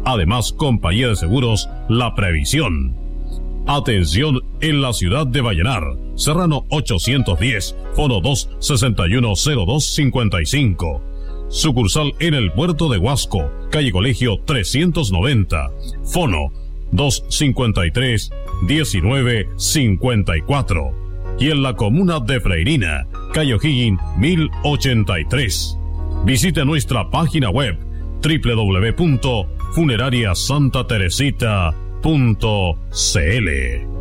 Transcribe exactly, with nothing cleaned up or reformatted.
Además, compañía de seguros La Previsión. Atención en la ciudad de Vallenar. Serrano ochocientos diez, fono dos sesenta y uno cero dos cincuenta y cinco. Sucursal en el puerto de Huasco, calle Colegio trescientos noventa, fono dos cincuenta y tres diecinueve cincuenta y cuatro. Y en la comuna de Freirina, calle O'Higgins mil ochenta y tres. Visite nuestra página web doble u doble u doble u punto funeraria santa teresita punto c l.